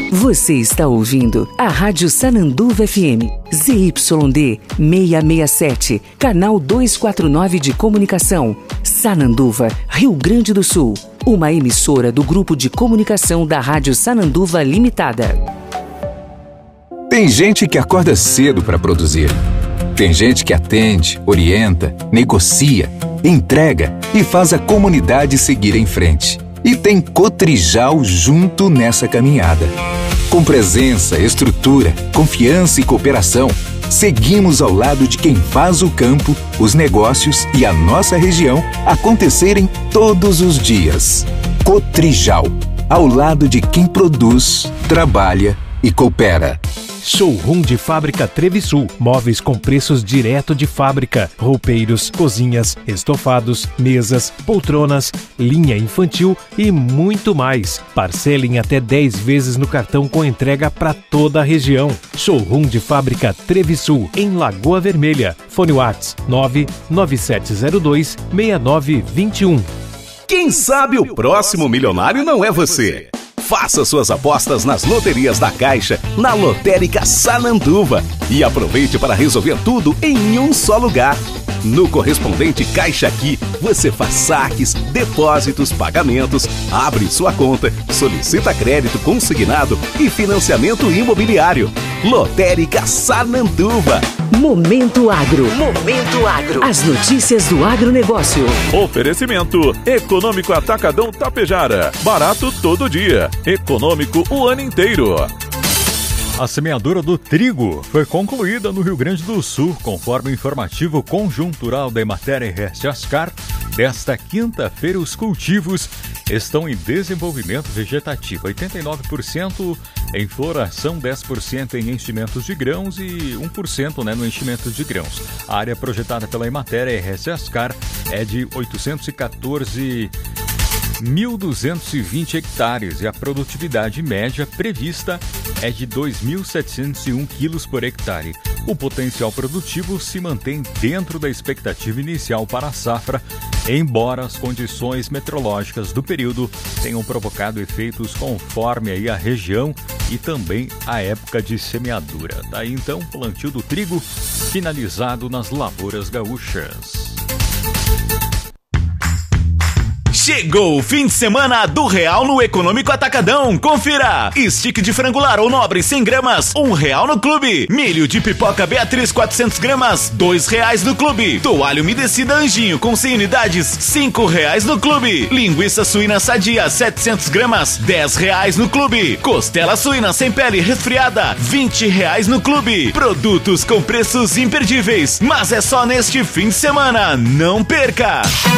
Você está ouvindo a Rádio Sananduva FM, ZYD 667, canal 249 de comunicação, Sananduva, Rio Grande do Sul. Uma emissora do Grupo de Comunicação da Rádio Sananduva Limitada. Tem gente que acorda cedo para produzir. Tem gente que atende, orienta, negocia, entrega e faz a comunidade seguir em frente. E tem Cotrijal junto nessa caminhada. Com presença, estrutura, confiança e cooperação, seguimos ao lado de quem faz o campo, os negócios e a nossa região acontecerem todos os dias. Cotrijal, ao lado de quem produz, trabalha e coopera. Showroom de Fábrica Trevisul. Móveis com preços direto de fábrica. Roupeiros, cozinhas, estofados, mesas, poltronas, linha infantil e muito mais. Parcelem até 10 vezes no cartão com entrega para toda a região. Showroom de Fábrica Trevisul, em Lagoa Vermelha. Fone WhatsApp 99702-6921. Quem sabe o próximo milionário não é você? Faça suas apostas nas loterias da Caixa, na Lotérica Sananduva, e aproveite para resolver tudo em um só lugar. No correspondente Caixa Aqui, você faz saques, depósitos, pagamentos, abre sua conta, solicita crédito consignado e financiamento imobiliário. Lotérica Sananduva. Momento Agro. Momento Agro. As notícias do agronegócio. Oferecimento Econômico Atacadão Tapejara. Barato todo dia. Econômico o ano inteiro. A semeadura do trigo foi concluída no Rio Grande do Sul, conforme o informativo conjuntural da Emater RS Ascar. Desta quinta-feira, os cultivos estão em desenvolvimento vegetativo, 89% em floração, 10% em enchimentos de grãos e 1% no enchimento de grãos. A área projetada pela Emater RS Ascar é de 814.220 hectares e a produtividade média prevista é de 2.701 quilos por hectare. O potencial produtivo se mantém dentro da expectativa inicial para a safra, embora as condições meteorológicas do período tenham provocado efeitos conforme aí a região e também a época de semeadura. Daí então o plantio do trigo finalizado nas lavouras gaúchas. Chegou o fim de semana do Real no Econômico Atacadão. Confira! Stick de frangular ou nobre 100 gramas, R$1 no clube. Milho de pipoca Beatriz 400 gramas, R$2 no clube. Toalha umedecida Anjinho com 100 unidades, R$5 no clube. Linguiça suína sadia 700 gramas, R$10 no clube. Costela suína sem pele resfriada, R$20 no clube. Produtos com preços imperdíveis, mas é só neste fim de semana. Não perca!